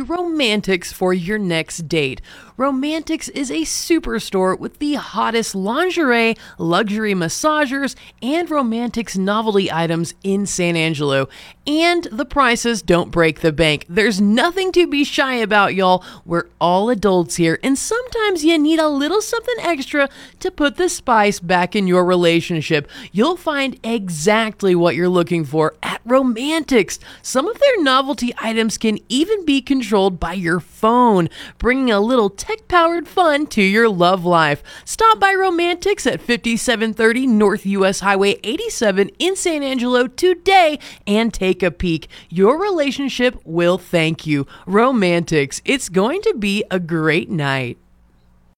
Romantics for your next date. Romantics is a superstore with the hottest lingerie, luxury massagers, and Romantics novelty items in San Angelo. And the prices don't break the bank. There's nothing to be shy about, y'all. We're all adults here, and sometimes you need a little something extra to put the spice back in your relationship. You'll find exactly what you're looking for at Romantics. Some of their novelty items can even be controlled by your phone, bringing a little tech-powered fun to your love life. Stop by Romantics at 5730 North US Highway 87 in San Angelo today and take a peek. Your relationship will thank you. Romantics, it's going to be a great night.